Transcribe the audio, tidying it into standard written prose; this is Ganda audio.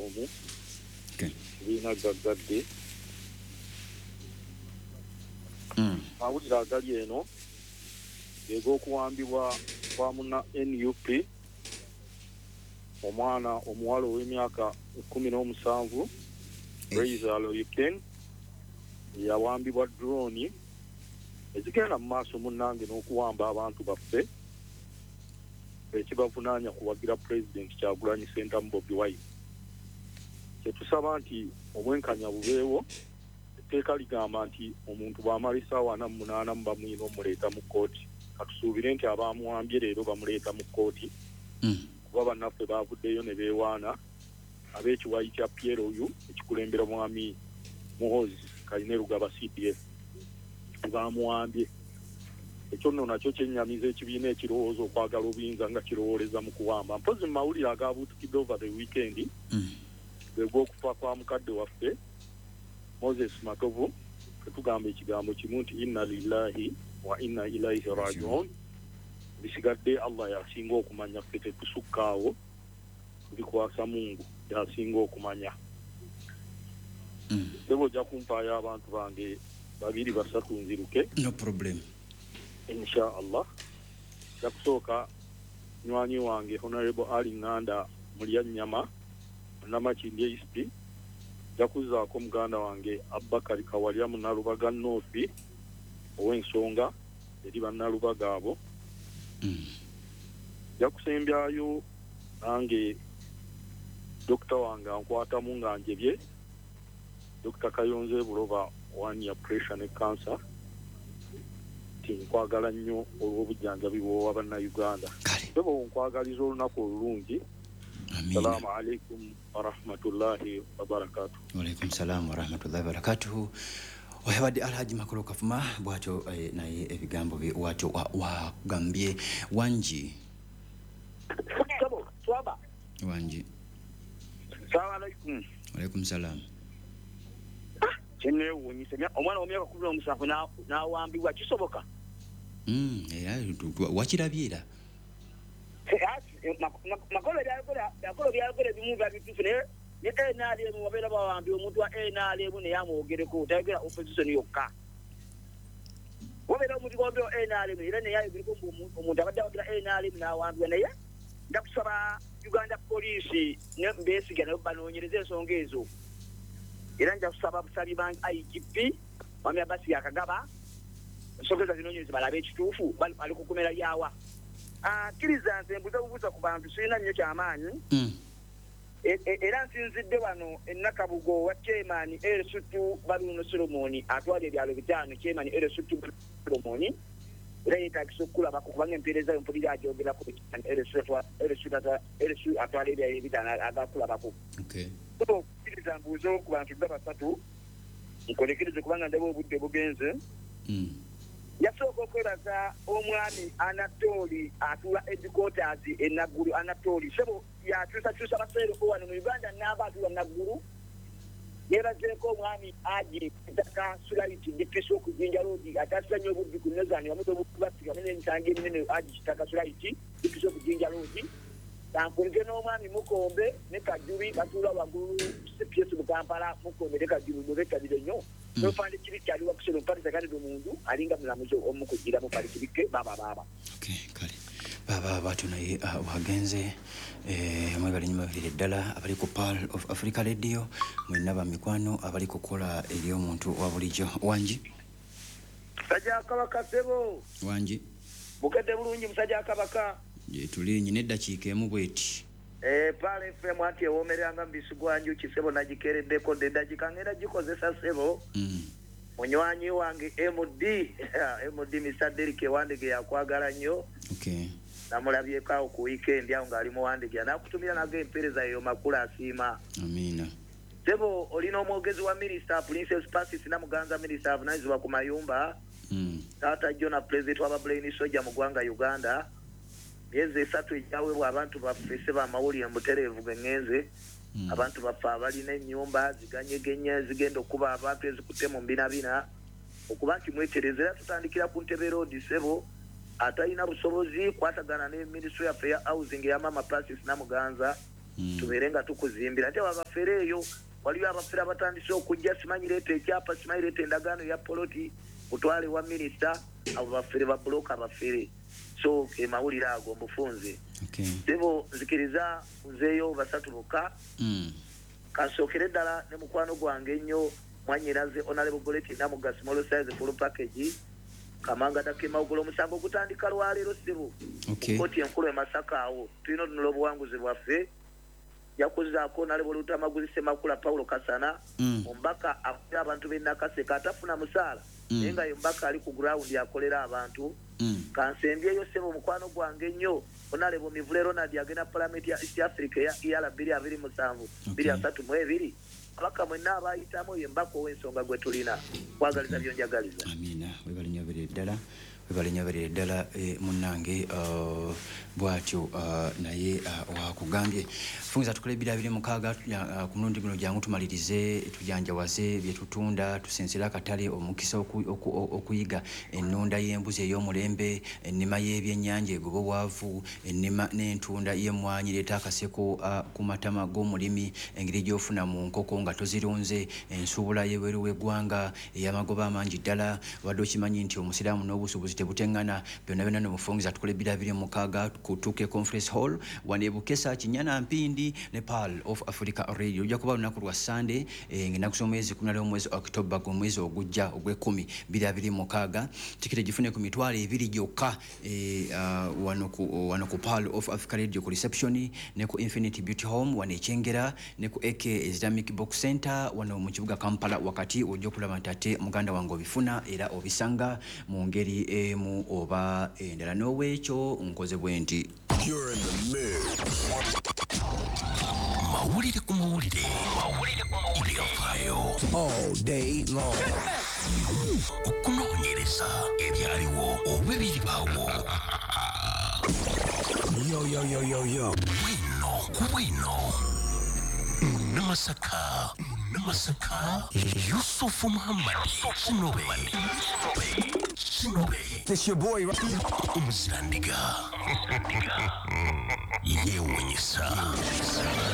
omu kibiina gaggadde mawulire agali eno eg'okuwambibwa kwa muna NUP omwana omuwala ow'emyaka 17 Fraser Loyken yawambibwa drone ezigenda mu maaso munnange n'okuwamba abantu baffe ekibavunaanya kuwagira President Kyagulanyi Ssentamu Bobi Wine. Kyetusaba nti obwenkanya bubeewo. Etteeka ligamba nti omuntu bw'amala essaawa 48 bamuyina omuleeta mu kkooti. Katusuubire nti abaamuwambye leero bamuleeta mu kkooti kuba bannaffe baavuddeyo ne beewaana ab'ekiwayi kya PLU ekikulembera mwami Muhoozi Kainerugaba CDF baamuwambye. Ekyo nno nakyo kyennyamiza ekibiina ekirowooza okwagala obuyinza nga kirowooleza mu kuwamba. Mpozi mu mawulire agaabuutikidde over the weekend gwe gw'okufa kwa mukadde waffe Moses Matovu tetugamba ekigambo kimu nti inna lillahi wa inna ilaihi rajiun. Bisigadde Allah yasinga okumanya, ffe tetusukkaawo, bikwasa Mungu yasinga okumanya. Lebo ojja kumpaayo abantu bange 2-3 nziruke. No problem. Insha Allah. Yakusooka nywanyi wange Honorable Ali Nganda Mulyannyama Namakindi East. Yakuzaako muganda wange Abubakar Kawalya Munalubaga North ow'ensonga eri bannalubaga abo. Yakusembyayo nange Dr. wange ankwatamu nga njebye Dr. Kayonze Buloba one year pressure ne cancer. Nkwagala nnyo olw'obujjanjabi bw'owa bannayuganda. Ebo nkwagaliza olunaku olulungi. Assalamu alaikum wa rahmatullahi wa barakatuh. Wa alaikum salam wa rahmatullahi wa barakatuh. Oyabadde Alhaji Makolo Kafuma bw'atyo naye ebigambo bye bw'atyo wagambye. Wanji Swaba Wanji. Assalamu alaikum. Wa alaikum salam. Kene wonyisenya omwana wa myaka 17 n'awambibwa kisoboka? Wakirabyera makolo byalikola bimu byabituufu naye ne NRM wabeera bawambi omuntu wa NRM ne yamwogereko tayogera opposition yokka. Wabeera omuntu wambi wa NRM era ne yayogera omuntu abadde awogera NRM n'awambibwa naye ndakusaba Uganda Police ne Besigye nayo banoonyereza ensonga ezo. Era nja kusaba busabi bangi IGP Mwami Abasi Yakagaba ensonga zinoonyereza balabe ekituufu bali kukomera yawa. Kiriza nze mbuza bubuza ku bantu sirina nnyo kyamaanyi. Era nsinzidde wano Nakabugo wa chairman Ersutu Baruno Solomoni atwala ebyalo 5 chairman Ersutu Solomoni era yeetagisa okulabako kubanga empeereza yo mpulira agyogera ku Ersutu atwala ebyalo 5 agakulabako. Kiriza mbuzo ku bantu basatu nkolekerize kubanga ndaba obudde bugenze. Yasooka okwebaza omwami Anatoli atula headquarters Naguru. Anatoli sebo yakyusa baseero wano mu Uganda n'abantu ba Naguru. Yebazeeko omwami Aji Kitaka Sulaiti Dipisi okujinja roodi atasanya obudde ku Nezani wamuto obubasiga n'ensange ennene Aji Kitaka Sulaiti Dipisi okujinja roodi. Tankulike n'omwami Mukombe ne Kajubi batula waggulu CPS mu Kampala. Mukombe ne Kajubi beetabire nnyo. Nofande kiri kyali wakusero mpali zakali domundu alinga mulamuzo omukugira mu pali kirike baba. Kale. Baba tunaye wagenze mwebali nyuma bili ddala abali ku Pearl of Africa Radio mwenna bamikwano abali kukola eri omuntu wa bulijjo. Wanji Sajja Kabaka sebo. Wanji Bukadde bulungi musajja Kabaka. Je tuli nyine eddakiika emu bweti. Pale FM ati ewomeranga mbisugwanju kisebo najikereddeko ndeddakiika ngera gikozesa sebo. Munywanyi wange MD Mr. Derek Wandege yakwagala nnyo. Namulabyeko awo ku weekend awo ng'ali mu Wandege nakutumira nago empeereza eyo makulu asiima. Amina. Sebo olina omwogezi wa Minister Princess Pacis Namuganza Minister avunanyizibwa ku mayumba. Taata Jona President wa Brain Soja mu ggwanga Uganda. Myezi 3 ejaweebwa abantu baffe b'amawulire mutereevu gengenze. Abantu baffe abalina ennyumba ziganyegenye zigenda okuba abantu ezikutte mu mbinabina okuba nti mweterezera tutandikira ku Ntebe Road sebo atalina busobozi kwatagana ne Ministry of Housing ya Mama Pacis Namuganza tubeere nga tukuzimbira ate wabafere eyo waliyo abafere abatandise okujja simanyi leeta ekyapa simanyi leeta endagaano ya poloti mutwale wa minisita abo bafere ba buloka abafere so mawulire ago mufunze sebo nzikiriza nzeeyo basatu bokka kasookere ddala ne mukwano gwange ennyo mwanyiraze honorable Goleti Namuga small size full package kamanga takema ogolo musango kutandika lwaleero sebo koti enkulu emasaka awo tulina otunula obuwanguzi bwaffe yakuzaako honorable Lutamaguzi Semakula Paulo Kasana ombaka akulira abantu b'Nakaseka atafuna musaala naye nga yombaka ali ku ground yakolera abantu kansembyeyo sebo mukwano gwange nnyo honorable Mivule Ronald agenda parliament ya East Africa ya ER 2027 232 abaka mwenna abayitamu yembako w'ensonga gwe tulina kwagaliza byonjagaliza amina webalinyaberera ddala munnange bwatyo naye wakugambye funza tukole 226 ku mulundi guno jangu tumalirize tujanjawaze byetutunda tusensera akatale omukisa okuyiga ennunda y'embuzi ey'omulembe ennima y'ebyennyanja egoba obwavu ennima n'entunda y'emmwanyi leeta akaseko ku matama g'omulimi engeri gy'ofuna mu nkoko nga tozirunze ensuubula y'ebweru w'eggwanga ey'amagoba amangi ddala wadde okimanyi nti omusiraamu n'obusuubuzi tebutengana byonna byonna nomufungiza tukole 226 ku Tuke Conference Hall wane Bukesa Kinyana Mpindi ne Pearl of Africa Radio ojja kuba lunaku lwa Sunday ng'ennaku z'omwezi 10 omwezi October gw'omwezi ogujja ogw'ekumi 226 tikiti gifune ku mitwalo 2 gyokka wano ku Pearl of Africa Radio ku reception ne ku Infinity Beauty Home wane Kyengera ne ku AK Islamic Box Center wano mu kibuga Kampala wakati ojja kulaba ntate muganda wange obifuna era obisanga mu ngeri emu oba endala n'owekyo nkoze bwenti. You're in the mix. Mawulire ku mawulire all day long. Okunoonyereza ebyaliwo oba ebiribaawo. Yo. Bwino. Namasaka. Yusufu Muhammad. Sinobe. This your boy, right? Umuzirandiga. Yewe nyisa.